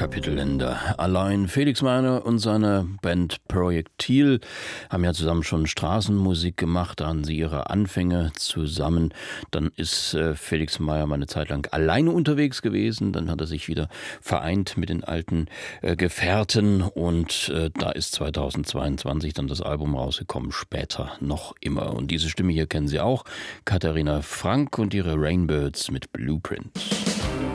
Kapitelende. Allein Felix Meyer und seine Band Projektil haben ja zusammen schon Straßenmusik gemacht, da hatten sie ihre Anfänge zusammen. Dann ist Felix Meyer mal eine Zeit lang alleine unterwegs gewesen, dann hat er sich wieder vereint mit den alten Gefährten und da ist 2022 dann das Album rausgekommen, Später noch immer. Und diese Stimme hier kennen Sie auch, Katharina Frank und ihre Rainbirds mit Blueprint.